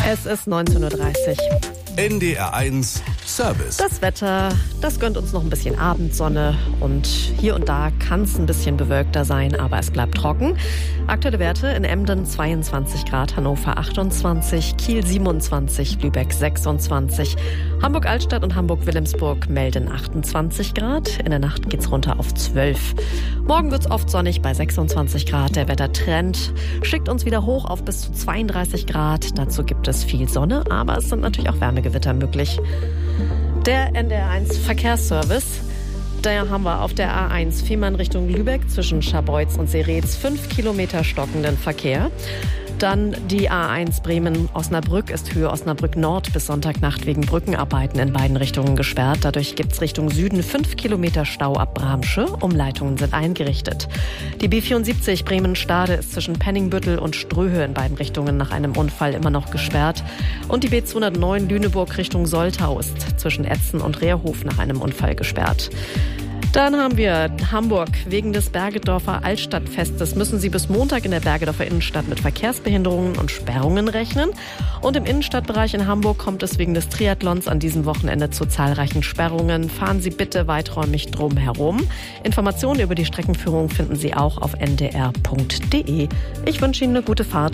Es ist 19:30 Uhr. NDR1 Service. Das Wetter, das gönnt uns noch ein bisschen Abendsonne und hier und da kann es ein bisschen bewölkter sein, aber es bleibt trocken. Aktuelle Werte in Emden 22 Grad, Hannover 28, Kiel 27, Lübeck 26, Hamburg-Altstadt und Hamburg-Wilhelmsburg melden 28 Grad. In der Nacht geht's runter auf 12. Morgen wird's oft sonnig bei 26 Grad. Der Wettertrend schickt uns wieder hoch auf bis zu 32 Grad. Dazu gibt es viel Sonne, aber es sind natürlich auch Wärmegewitter möglich. Der NDR1 Verkehrsservice. Da haben wir auf der A1 Fehmarn Richtung Lübeck zwischen Scharbeutz und Seretz 5 Kilometer stockenden Verkehr. Dann die A1 Bremen-Osnabrück ist Höhe Osnabrück Nord bis Sonntagnacht wegen Brückenarbeiten in beiden Richtungen gesperrt. Dadurch gibt es Richtung Süden 5 Kilometer Stau ab Bramsche. Umleitungen sind eingerichtet. Die B74 Bremen-Stade ist zwischen Penningbüttel und Ströhe in beiden Richtungen nach einem Unfall immer noch gesperrt. Und die B209 Lüneburg Richtung Soltau ist zwischen Etzen und Rehrhof nach einem Unfall gesperrt. Dann haben wir Hamburg. Wegen des Bergedorfer Altstadtfestes müssen Sie bis Montag in der Bergedorfer Innenstadt mit Verkehrsbehinderungen und Sperrungen rechnen. Und im Innenstadtbereich in Hamburg kommt es wegen des Triathlons an diesem Wochenende zu zahlreichen Sperrungen. Fahren Sie bitte weiträumig drum herum. Informationen über die Streckenführung finden Sie auch auf ndr.de. Ich wünsche Ihnen eine gute Fahrt.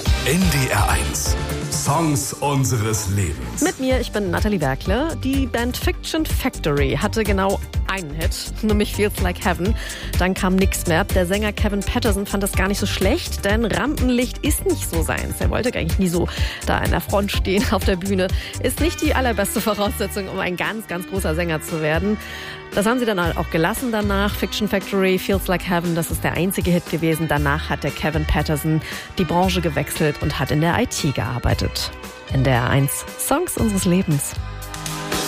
NDR1 Songs unseres Lebens. Mit mir, ich bin Nathalie Werkle. Die Band Fiction Factory hatte genau einen Hit, nämlich Feels Like Heaven. Dann kam nichts mehr. Der Sänger Kevin Patterson fand das gar nicht so schlecht, denn Rampenlicht ist nicht so seins. Er wollte eigentlich nie so da in der Front stehen auf der Bühne. Ist nicht die allerbeste Voraussetzung, um ein ganz, ganz großer Sänger zu werden. Das haben sie dann auch gelassen danach. Fiction Factory, Feels Like Heaven, das ist der einzige Hit gewesen. Danach hat der Kevin Patterson die Branche gewechselt und hat in der IT gearbeitet. NDR1 Songs unseres Lebens.